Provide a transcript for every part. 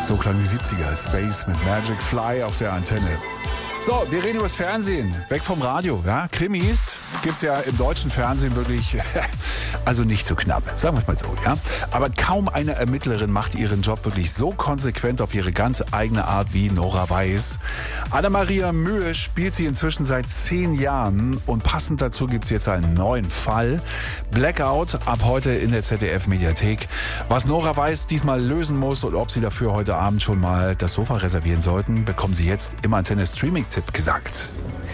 So klang die 70er. Space mit Magic Fly auf der Antenne. So, wir reden über das Fernsehen. Weg vom Radio. Ja? Krimis gibt's ja im deutschen Fernsehen wirklich, also nicht so knapp. Sagen wir es mal so. Ja? Aber kaum eine Ermittlerin macht ihren Job wirklich so konsequent auf ihre ganz eigene Art wie Nora Weiss. Anna-Maria Mühe spielt sie inzwischen seit 10 Jahren. Und passend dazu gibt's jetzt einen neuen Fall. Blackout ab heute in der ZDF-Mediathek. Was Nora Weiss diesmal lösen muss und ob sie dafür heute Abend schon mal das Sofa reservieren sollten, bekommen Sie jetzt im Antenne-Streaming-Tipp gesagt.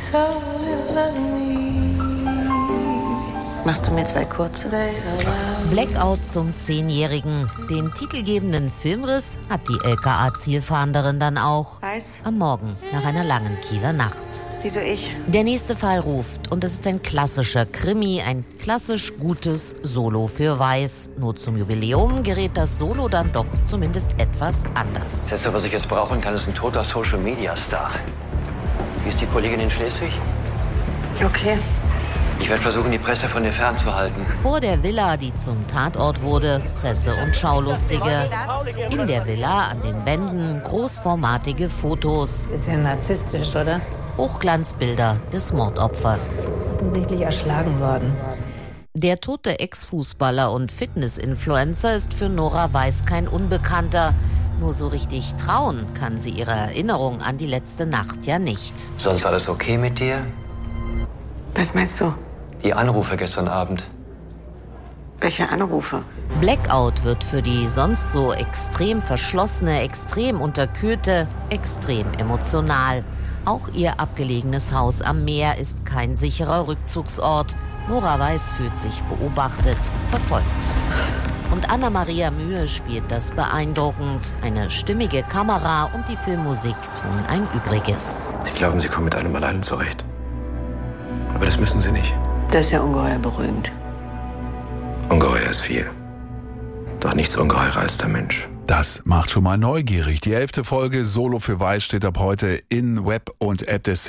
Machst du mir 2 kurze? Blackout zum 10-Jährigen. Den titelgebenden Filmriss hat die LKA-Zielfahnderin dann auch. Weiß? Am Morgen nach einer langen Kieler Nacht. Wieso ich? Der nächste Fall ruft und es ist ein klassischer Krimi, ein klassisch gutes Solo für Weiss. Nur zum Jubiläum gerät das Solo dann doch zumindest etwas anders. Das Letzte, was ich jetzt brauchen kann, ist ein toter Social-Media-Star. Wie ist die Kollegin in Schleswig? Okay. Ich werde versuchen, die Presse von dir fernzuhalten. Vor der Villa, die zum Tatort wurde, Presse- und Schaulustige. In der Villa an den Wänden großformatige Fotos. Bisschen narzisstisch, oder? Hochglanzbilder des Mordopfers. Offensichtlich erschlagen worden. Der tote Ex-Fußballer und Fitness-Influencer ist für Nora Weiss kein Unbekannter. Nur so richtig trauen kann sie ihrer Erinnerung an die letzte Nacht ja nicht. Sonst alles okay mit dir? Was meinst du? Die Anrufe gestern Abend. Welche Anrufe? Blackout wird für die sonst so extrem verschlossene, extrem unterkühlte, extrem emotional. Auch ihr abgelegenes Haus am Meer ist kein sicherer Rückzugsort. Nora Weiss fühlt sich beobachtet, verfolgt. Und Anna-Maria Mühe spielt das beeindruckend. Eine stimmige Kamera und die Filmmusik tun ein Übriges. Sie glauben, Sie kommen mit einem allein zurecht. Aber das müssen Sie nicht. Das ist ja ungeheuer beruhigend. Ungeheuer ist viel. Doch nichts ungeheurer als der Mensch. Das macht schon mal neugierig. Die 11. Folge Solo für Weiss steht ab heute in Web und App des